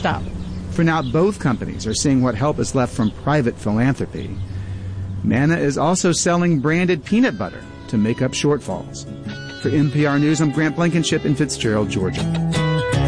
stop. For now, both companies are seeing what help is left from private philanthropy. Manna is also selling branded peanut butter to make up shortfalls. For NPR News, I'm Grant Blankenship in Fitzgerald, Georgia.